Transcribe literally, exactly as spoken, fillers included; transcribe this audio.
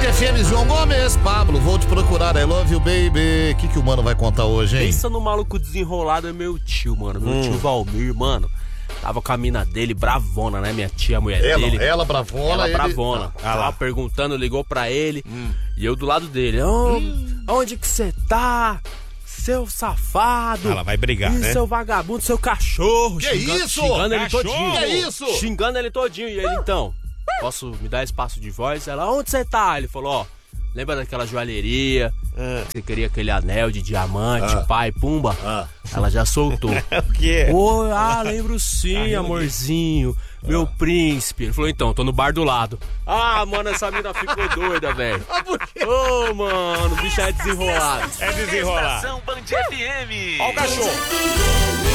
F M, João Gomes, Pablo, vou te procurar, I love you, baby. O que que o mano vai contar hoje, hein? Pensa no maluco desenrolado, é meu tio, mano. Meu hum. tio Valmir, mano. Tava com a mina dele, bravona, né? Minha tia, a mulher ela, dele. Ela bravona. Ela ele... bravona. Ah, Tava lá. perguntando, ligou pra ele. Hum. E eu do lado dele. Oh, hum. Onde que você tá? Seu safado. Ela vai brigar, e né? Seu vagabundo, seu cachorro. Que xingando, isso? Xingando ele Cachorro? todinho. Que isso? Xingando ele todinho. E ele, então, posso me dar espaço de voz? Ela, onde você tá? Ele falou, ó. Lembra daquela joalheria? Ah. Você queria aquele anel de diamante, ah. pai, pumba? Ah. Ela já soltou. O quê? Oh, ah, lembro sim, amorzinho. Meu ah. príncipe. Ele falou, então, tô no bar do lado. Ah, mano, essa mina ficou doida, velho. Ô, oh, mano, o bicho é desenrolado. É desenrolado. Estação Band F M. Ó o cachorro.